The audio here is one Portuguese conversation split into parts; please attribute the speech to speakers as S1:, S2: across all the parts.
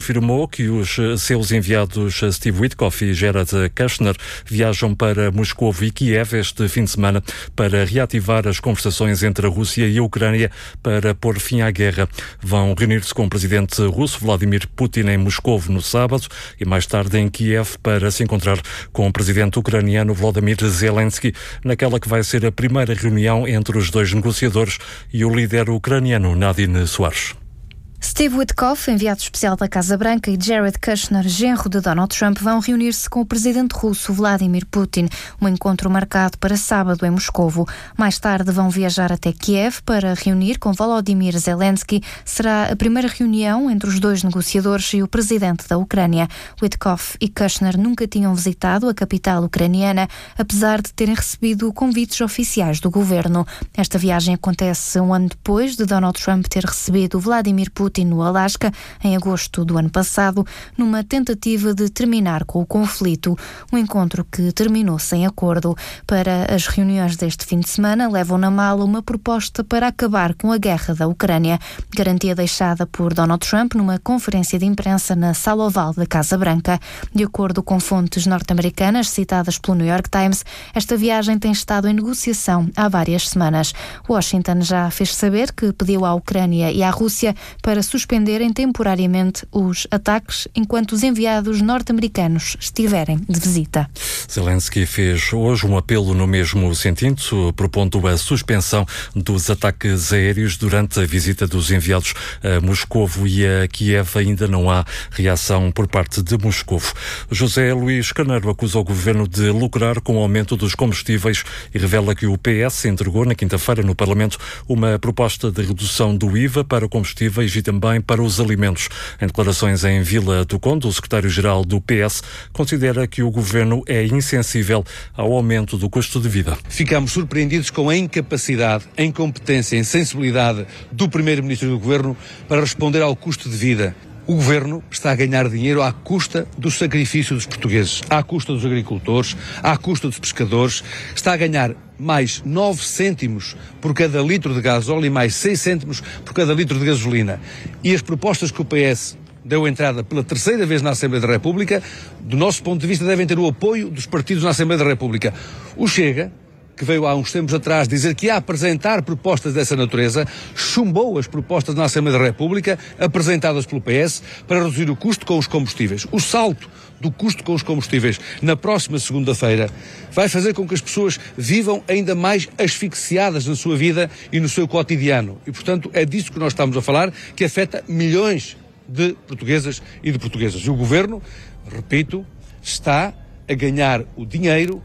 S1: afirmou que os seus enviados Steve Witkoff e Jared Kushner viajam para Moscou e Kiev este fim de semana para reativar as conversações entre a Rússia e a Ucrânia para pôr fim à guerra. Vão reunir-se com o presidente russo Vladimir Putin em Moscou no sábado e mais tarde em Kiev para se encontrar com o presidente ucraniano Volodymyr Zelensky naquela que vai ser a primeira reunião entre os dois negociadores e o líder ucraniano Nadine Soares.
S2: Steve Witkoff, enviado especial da Casa Branca, e Jared Kushner, genro de Donald Trump, vão reunir-se com o presidente russo Vladimir Putin, um encontro marcado para sábado em Moscovo. Mais tarde vão viajar até Kiev para reunir com Volodymyr Zelensky. Será a primeira reunião entre os dois negociadores e o presidente da Ucrânia. Witkoff e Kushner nunca tinham visitado a capital ucraniana, apesar de terem recebido convites oficiais do governo. Esta viagem acontece um ano depois de Donald Trump ter recebido Vladimir Putin no Alasca, em agosto do ano passado, numa tentativa de terminar com o conflito. Um encontro que terminou sem acordo. Para as reuniões deste fim de semana, levam na mala uma proposta para acabar com a guerra da Ucrânia. Garantia deixada por Donald Trump numa conferência de imprensa na Sala Oval da Casa Branca. De acordo com fontes norte-americanas citadas pelo New York Times, esta viagem tem estado em negociação há várias semanas. Washington já fez saber que pediu à Ucrânia e à Rússia para suspenderem temporariamente os ataques enquanto os enviados norte-americanos estiverem de visita.
S1: Zelensky fez hoje um apelo no mesmo sentido, propondo a suspensão dos ataques aéreos durante a visita dos enviados a Moscovo e a Kiev. Ainda não há reação por parte de Moscovo. José Luís Carneiro acusa o governo de lucrar com o aumento dos combustíveis e revela que o PS entregou na quinta-feira no Parlamento uma proposta de redução do IVA para combustíveis e também para os alimentos. Em declarações em Vila do Conde, o secretário-geral do PS considera que o governo é insensível ao aumento do custo de vida.
S3: Ficamos surpreendidos com a incapacidade, a incompetência, a insensibilidade do primeiro-ministro do governo para responder ao custo de vida. O governo está a ganhar dinheiro à custa do sacrifício dos portugueses, à custa dos agricultores, à custa dos pescadores. Está a ganhar mais 9 cêntimos por cada litro de gasóleo e mais 6 cêntimos por cada litro de gasolina. E as propostas que o PS deu entrada pela terceira vez na Assembleia da República, do nosso ponto de vista, devem ter o apoio dos partidos na Assembleia da República. O Chega, que veio há uns tempos atrás dizer que ia apresentar propostas dessa natureza, chumbou as propostas na Assembleia da República apresentadas pelo PS para reduzir o custo com os combustíveis. O salto do custo com os combustíveis na próxima segunda-feira vai fazer com que as pessoas vivam ainda mais asfixiadas na sua vida e no seu cotidiano. E, portanto, é disso que nós estamos a falar, que afeta milhões de portuguesas e de portugueses. E o Governo, repito, está a ganhar o dinheiro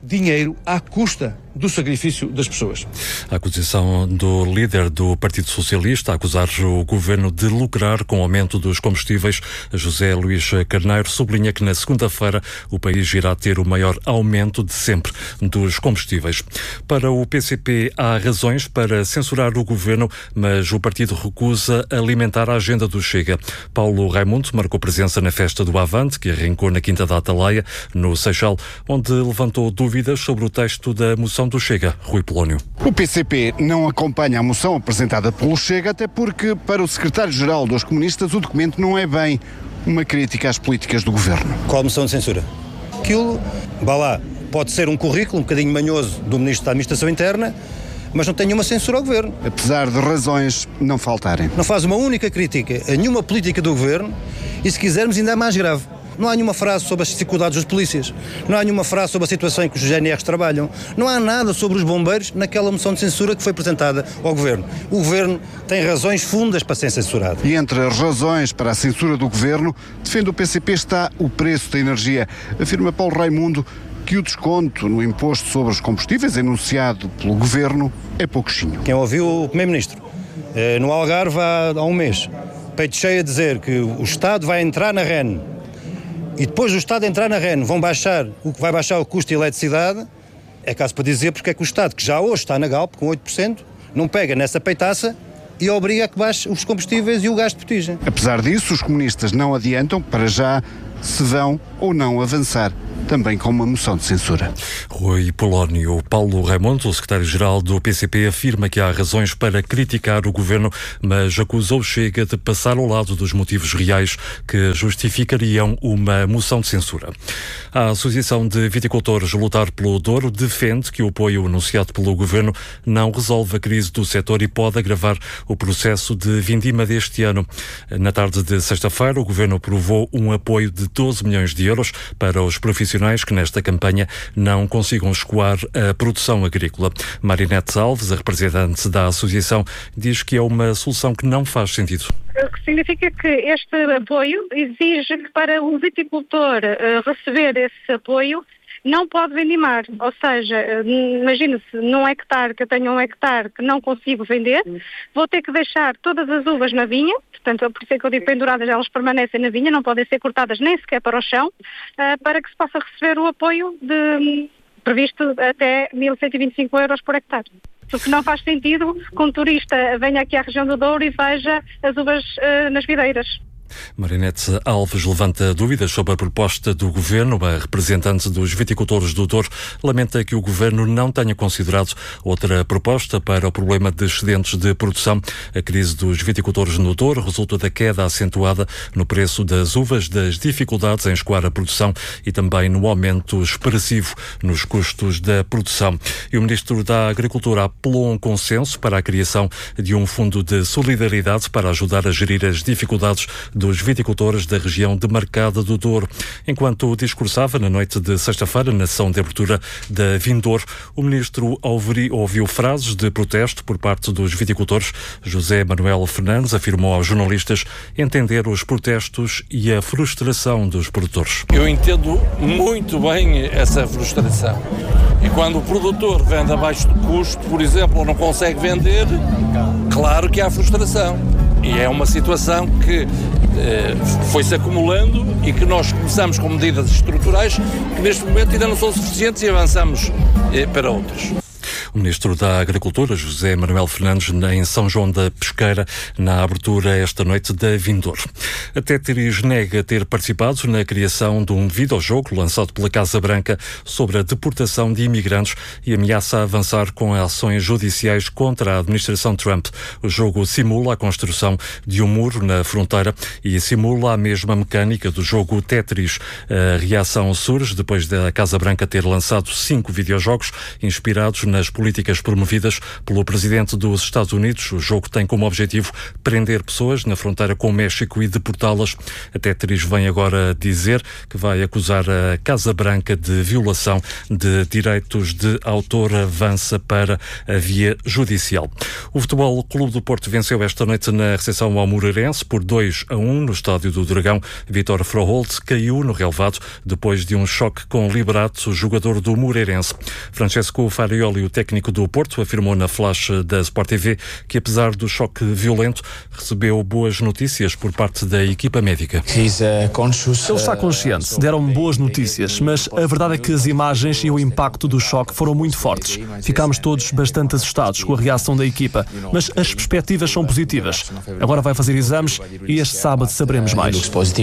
S3: à custa do sacrifício das pessoas.
S1: A acusação do líder do Partido Socialista a acusar o governo de lucrar com o aumento dos combustíveis. José Luís Carneiro sublinha que na segunda-feira o país irá ter o maior aumento de sempre dos combustíveis. Para o PCP há razões para censurar o governo, mas o partido recusa alimentar a agenda do Chega. Paulo Raimundo marcou presença na festa do Avante, que arrancou na Quinta da Atalaia, no Seixal, onde levantou dúvidas sobre o texto da moção do Chega. Rui Polónio.
S4: O PCP não acompanha a moção apresentada pelo Chega, até porque, para o secretário-geral dos comunistas, o documento não é bem uma crítica às políticas do governo.
S5: Qual a moção de censura? Aquilo, vá lá, pode ser um currículo um bocadinho manhoso do Ministro da Administração Interna, mas não tem nenhuma censura ao governo.
S4: Apesar de razões não faltarem.
S5: Não faz uma única crítica a nenhuma política do governo e, se quisermos, ainda é mais grave. Não há nenhuma frase sobre as dificuldades dos polícias. Não há nenhuma frase sobre a situação em que os GNRs trabalham. Não há nada sobre os bombeiros naquela moção de censura que foi apresentada ao Governo. O Governo tem razões fundas para ser censurado.
S4: E entre as razões para a censura do Governo, defende o PCP, está o preço da energia. Afirma Paulo Raimundo que o desconto no imposto sobre os combustíveis enunciado pelo Governo é pouquinho.
S5: Quem ouviu o Primeiro-Ministro no Algarve há um mês, peito cheio a dizer que o Estado vai entrar na REN, e depois do Estado entrar na REN vai baixar o custo de eletricidade, é caso para dizer porque é que o Estado, que já hoje está na Galp com 8%, não pega nessa peitaça e obriga a que baixe os combustíveis e o gás de botija.
S4: Apesar disso, os comunistas não adiantam, para já, se vão ou não avançar também com uma moção de censura.
S1: Rui Polónio. Paulo Raimundo, o secretário-geral do PCP, afirma que há razões para criticar o governo, mas acusa o Chega de passar ao lado dos motivos reais que justificariam uma moção de censura. A Associação de Viticultores Lutar pelo Douro defende que o apoio anunciado pelo governo não resolve a crise do setor e pode agravar o processo de vindima deste ano. Na tarde de sexta-feira, o governo aprovou um apoio de 12 milhões de euros para os profissionais que nesta campanha não consigam escoar a produção agrícola. Marinete Alves, a representante da associação, diz que é uma solução que não faz sentido.
S6: O que significa que este apoio exige que para o viticultor receber esse apoio não pode vindimar, ou seja, imagine-se num hectare, que eu tenho um hectare que não consigo vender, vou ter que deixar todas as uvas na vinha, portanto, por isso é que eu digo penduradas, elas permanecem na vinha, não podem ser cortadas nem sequer para o chão, para que se possa receber o apoio previsto até 1.125 euros por hectare. Porque não faz sentido que um turista venha aqui à região do Douro e veja as uvas nas videiras.
S1: Marinete Alves levanta dúvidas sobre a proposta do governo. A representante dos viticultores do Douro lamenta que o governo não tenha considerado outra proposta para o problema de excedentes de produção. A crise dos viticultores no Douro resulta da queda acentuada no preço das uvas, das dificuldades em escoar a produção e também no aumento expressivo nos custos da produção. E o Ministro da Agricultura apelou a um consenso para a criação de um fundo de solidariedade para ajudar a gerir as dificuldades dos viticultores da região demarcada do Douro. Enquanto discursava na noite de sexta-feira na sessão de abertura da Vindor, o ministro ouviu frases de protesto por parte dos viticultores. José Manuel Fernandes afirmou aos jornalistas entender os protestos e a frustração dos produtores.
S7: Eu entendo muito bem essa frustração. E quando o produtor vende abaixo do custo, por exemplo, ou não consegue vender, claro que há frustração. E é uma situação que foi-se acumulando e que nós começamos com medidas estruturais que neste momento ainda não são suficientes e avançamos para outras.
S1: O Ministro da Agricultura, José Manuel Fernandes, em São João da Pesqueira, na abertura esta noite da Vindor. A Tetris nega ter participado na criação de um videojogo lançado pela Casa Branca sobre a deportação de imigrantes e ameaça avançar com ações judiciais contra a administração Trump. O jogo simula a construção de um muro na fronteira e simula a mesma mecânica do jogo Tetris. A reação surge depois da Casa Branca ter lançado 5 videojogos inspirados nas políticas promovidas pelo presidente dos Estados Unidos. O jogo tem como objetivo prender pessoas na fronteira com o México e deportá-las. A Tetris vem agora dizer que vai acusar a Casa Branca de violação de direitos de autor, avança para a via judicial. O Futebol Clube do Porto venceu esta noite na recepção ao Moreirense por 2-1 no Estádio do Dragão. Vítor Froholt caiu no relvado depois de um choque com Liberato, jogador do Moreirense. Francesco Farioli, o técnico do Porto, afirmou na flash da Sport TV que, apesar do choque violento, recebeu boas notícias por parte da equipa médica.
S8: Ele está consciente, deram-me boas notícias, mas a verdade é que as imagens e o impacto do choque foram muito fortes. Ficámos todos bastante assustados com a reação da equipa, mas as perspectivas são positivas. Agora vai fazer exames e este sábado saberemos mais.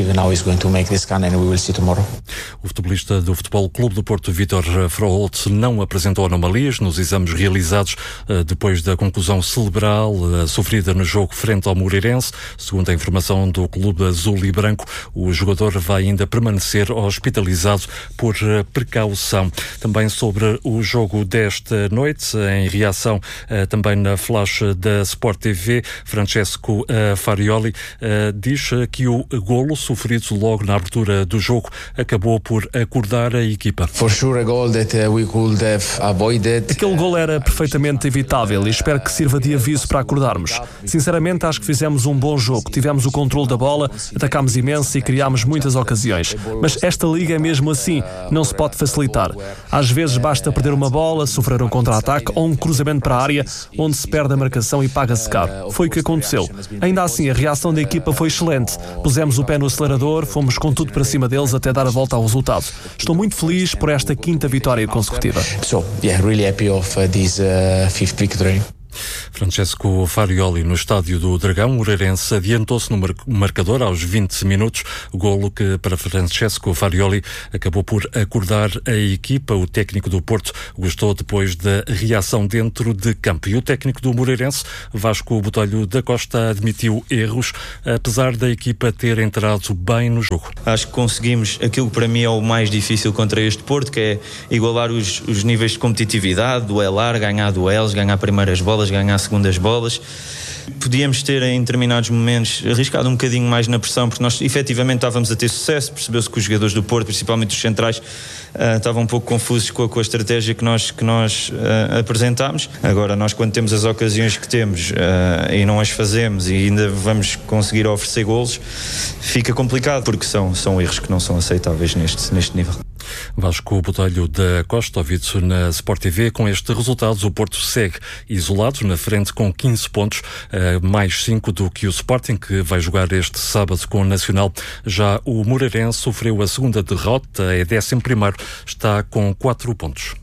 S1: O futebolista do Futebol Clube do Porto, Vítor Froholt, não apresentou anomalias nos exames realizados depois da conclusão cerebral sofrida no jogo frente ao Moreirense. Segundo a informação do Clube Azul e Branco, o jogador vai ainda permanecer hospitalizado por precaução. Também sobre o jogo desta noite, em reação também na flash da Sport TV, Francesco Farioli diz que o golo sofrido logo na abertura do jogo acabou por acordar a equipa.
S8: Aquele gol era perfeitamente evitável e espero que sirva de aviso para acordarmos. Sinceramente, acho que fizemos um bom jogo. Tivemos o controle da bola, atacámos imenso e criámos muitas ocasiões. Mas esta liga é mesmo assim, não se pode facilitar. Às vezes basta perder uma bola, sofrer um contra-ataque ou um cruzamento para a área, onde se perde a marcação e paga-se caro. Foi o que aconteceu. Ainda assim, a reação da equipa foi excelente. Pusemos o pé no acelerador, fomos com tudo para cima deles até dar a volta ao resultado. Estou muito feliz por esta 5ª vitória consecutiva.
S9: Really happy of this 5th victory.
S1: Francesco Farioli no estádio do Dragão. O Moreirense adiantou-se no marcador aos 20 minutos. O golo que para Francesco Farioli acabou por acordar a equipa. O técnico do Porto gostou depois da reação dentro de campo. E o técnico do Moreirense, Vasco Botelho da Costa, admitiu erros, apesar da equipa ter entrado bem no jogo.
S9: Acho que conseguimos aquilo que para mim é o mais difícil contra este Porto, que é igualar os níveis de competitividade, duelar, ganhar duelos, ganhar primeiras bolas, ganhar segundas bolas. Podíamos ter em determinados momentos arriscado um bocadinho mais na pressão, porque nós efetivamente estávamos a ter sucesso. Percebeu-se que os jogadores do Porto, principalmente os centrais, estavam um pouco confusos com a estratégia que nós apresentámos. Agora, nós quando temos as ocasiões que temos e não as fazemos e ainda vamos conseguir oferecer golos, fica complicado, porque são erros que não são aceitáveis neste nível.
S1: Vasco Botelho da Costa, ouvido na Sport TV. Com estes resultados, o Porto segue isolado na frente com 15 pontos, mais 5 do que o Sporting, que vai jogar este sábado com o Nacional. Já o Moreirense sofreu a segunda derrota, é 11º, está com 4 pontos.